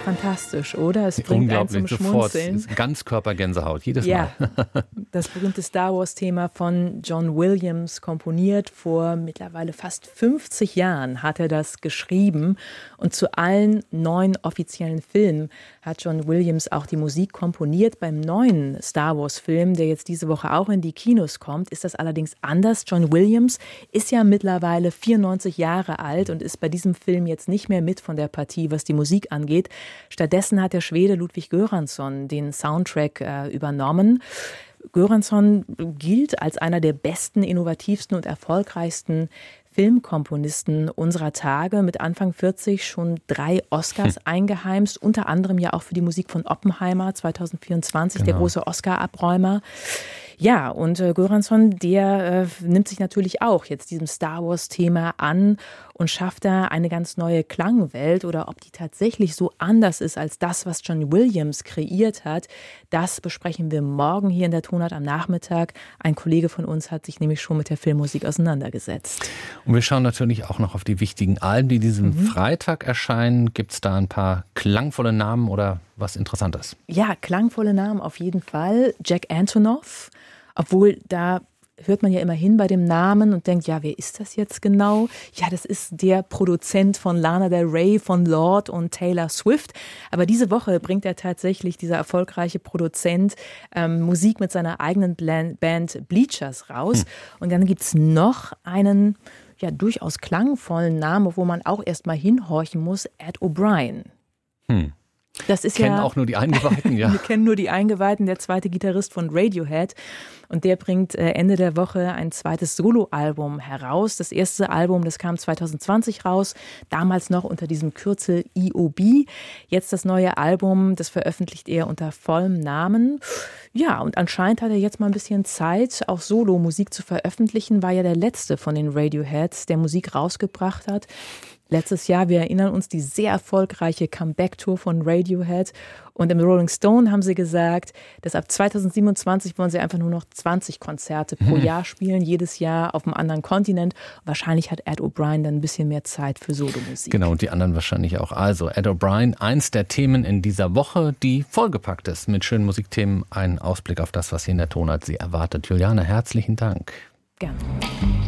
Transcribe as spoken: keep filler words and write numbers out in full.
fantastisch, oder? Es bringt einen zum Schmunzeln. Sofort, Ganzkörpergänsehaut, jedes ja, Mal. Das berühmte Star Wars-Thema von John Williams, komponiert vor mittlerweile fast fünfzig Jahren hat er das geschrieben. Und zu allen neun offiziellen Filmen hat John Williams auch die Musik komponiert. Beim neuen Star Wars-Film, der jetzt diese Woche auch in die Kinos kommt, ist das allerdings anders. John Williams ist ja mittlerweile vierundneunzig Jahre alt und ist bei diesem Film jetzt nicht mehr mit von der Partie, was die Musik angeht. Stattdessen hat der Schwede Ludwig Göransson den Soundtrack äh, übernommen. Göransson gilt als einer der besten, innovativsten und erfolgreichsten Filmkomponisten unserer Tage, mit Anfang vierzig schon drei Oscars hm. eingeheimst, unter anderem ja auch für die Musik von Oppenheimer zwanzig vierundzwanzig, genau. Der große Oscar-Abräumer. Ja, und äh, Göransson, der äh, nimmt sich natürlich auch jetzt diesem Star Wars-Thema an und schafft da eine ganz neue Klangwelt. Oder ob die tatsächlich so anders ist als das, was John Williams kreiert hat, das besprechen wir morgen hier in der Tonart am Nachmittag. Ein Kollege von uns hat sich nämlich schon mit der Filmmusik auseinandergesetzt. Und wir schauen natürlich auch noch auf die wichtigen Alben, die diesen mhm. Freitag erscheinen. Gibt es da ein paar klangvolle Namen oder was Interessantes? Ja, klangvolle Namen auf jeden Fall. Jack Antonoff, obwohl da hört man ja immer hin bei dem Namen und denkt, ja, wer ist das jetzt genau? Ja, das ist der Produzent von Lana Del Rey, von Lorde und Taylor Swift. Aber diese Woche bringt er tatsächlich, dieser erfolgreiche Produzent, ähm, Musik mit seiner eigenen Band Bleachers raus. Hm. Und dann gibt es noch einen, ja, durchaus klangvollen Namen, wo man auch erst mal hinhorchen muss, Ed O'Brien. Hm. Das ist kennen ja, auch nur die Eingeweihten, ja. Wir kennen nur die Eingeweihten, der zweite Gitarrist von Radiohead. Und der bringt Ende der Woche ein zweites Soloalbum heraus. Das erste Album, das kam zwanzig zwanzig raus, damals noch unter diesem Kürzel E O B. Jetzt das neue Album, das veröffentlicht er unter vollem Namen. Ja, und anscheinend hat er jetzt mal ein bisschen Zeit, auch Solo-Musik zu veröffentlichen. War ja der letzte von den Radioheads, der Musik rausgebracht hat. Letztes Jahr, wir erinnern uns, die sehr erfolgreiche Comeback-Tour von Radiohead. Und im Rolling Stone haben sie gesagt, dass ab zwanzig siebenundzwanzig wollen sie einfach nur noch zwanzig Konzerte pro hm. Jahr spielen, jedes Jahr auf einem anderen Kontinent. Wahrscheinlich hat Ed O'Brien dann ein bisschen mehr Zeit für Solomusik. Genau, und die anderen wahrscheinlich auch. Also Ed O'Brien, eins der Themen in dieser Woche, die vollgepackt ist mit schönen Musikthemen. Ein Ausblick auf das, was hier in der Tonart Sie erwartet. Juliane, herzlichen Dank. Gerne.